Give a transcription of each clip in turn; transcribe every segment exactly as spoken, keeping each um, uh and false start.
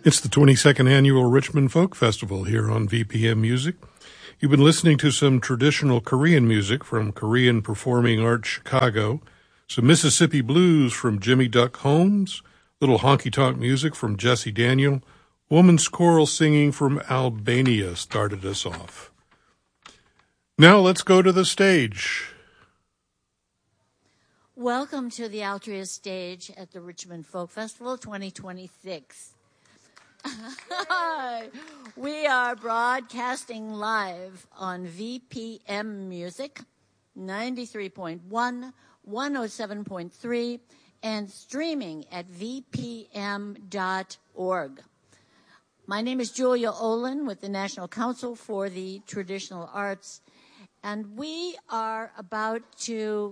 It's the twenty-second Annual Richmond Folk Festival here on V P M Music. You've been listening to some traditional Korean music from Korean Performing Arts Chicago, some Mississippi blues from Jimmy Duck Holmes, little honky-tonk music from Jesse Daniel, woman's choral singing from Albania started us off. Now let's go to the stage. Welcome to the Altria stage at the Richmond Folk Festival twenty twenty-six. We are broadcasting live on V P M Music, ninety-three point one, one oh seven point three, and streaming at v p m dot org. My name is Julia Olin with the National Council for the Traditional Arts, and we are about to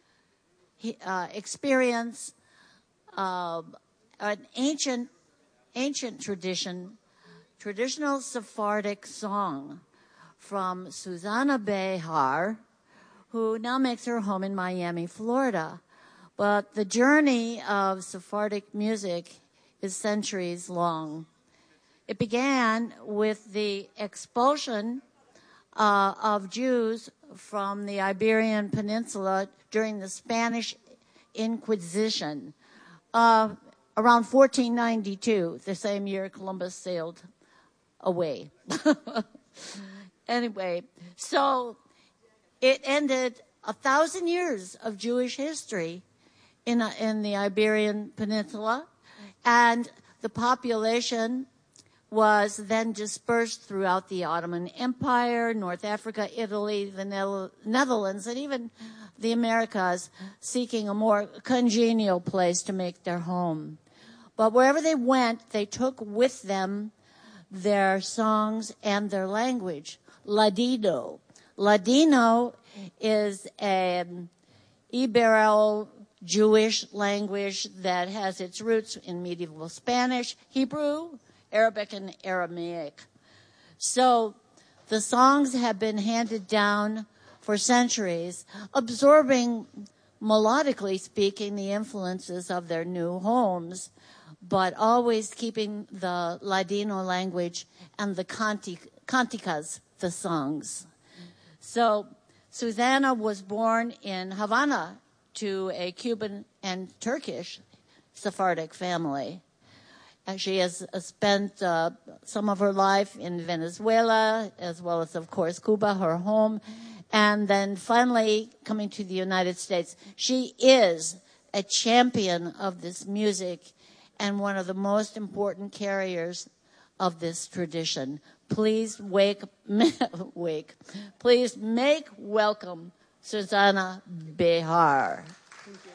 uh, experience uh, an ancient ancient tradition, traditional Sephardic song from Susanna Behar, who now makes her home in Miami, Florida. But the journey of Sephardic music is centuries long. It began with the expulsion uh, of Jews from the Iberian Peninsula during the Spanish Inquisition. Uh, Around fourteen ninety-two, the same year Columbus sailed away. Anyway, so it ended a thousand years of Jewish history in, a, in the Iberian Peninsula, and the population was then dispersed throughout the Ottoman Empire, North Africa, Italy, the ne- Netherlands, and even the Americas, seeking a more congenial place to make their home. But wherever they went, they took with them their songs and their language. Ladino. Ladino is an Ibero-Jewish language that has its roots in medieval Spanish, Hebrew, Arabic, and Aramaic. So the songs have been handed down for centuries, absorbing, melodically speaking, the influences of their new homes, but always keeping the Ladino language and the canti- canticas, the songs. So Susanna was born in Havana to a Cuban and Turkish Sephardic family. And she has spent uh, some of her life in Venezuela, as well as, of course, Cuba, her home, and then finally coming to the United States. She is a champion of this music and one of the most important carriers of this tradition. Please wake, wake. Please make welcome Susanna Behar. Thank you.